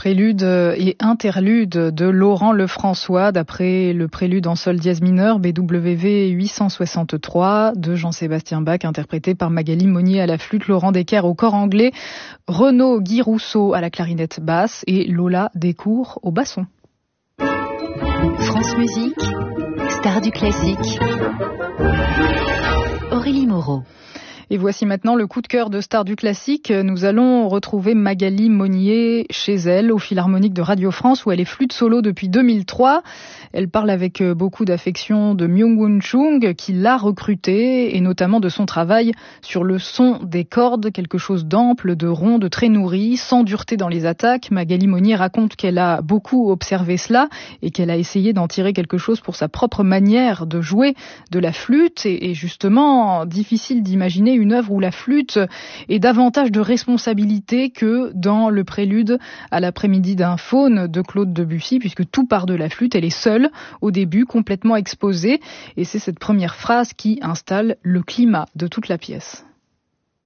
Prélude et interlude de Laurent Lefrançois, d'après le prélude en sol dièse mineur BWV 863 de Jean-Sébastien Bach, interprété par Magali Monnier à la flûte, Laurent Decker au cor anglais, Renaud Guy Rousseau à la clarinette basse et Lola Descours au basson. France Musique, star du classique. Aurélie Moreau. Et voici maintenant le coup de cœur de star du classique. Nous allons retrouver Magali Monnier chez elle, au Philharmonique de Radio France, où elle est flûte solo depuis 2003. Elle parle avec beaucoup d'affection de Myung-Whun Chung, qui l'a recrutée, et notamment de son travail sur le son des cordes, quelque chose d'ample, de rond, de très nourri, sans dureté dans les attaques. Magali Monnier raconte qu'elle a beaucoup observé cela, et qu'elle a essayé d'en tirer quelque chose pour sa propre manière de jouer de la flûte. Et justement, difficile d'imaginer une œuvre où la flûte est davantage de responsabilité que dans le prélude à l'après-midi d'un faune de Claude Debussy, puisque tout part de la flûte, elle est seule au début, complètement exposée, et c'est cette première phrase qui installe le climat de toute la pièce.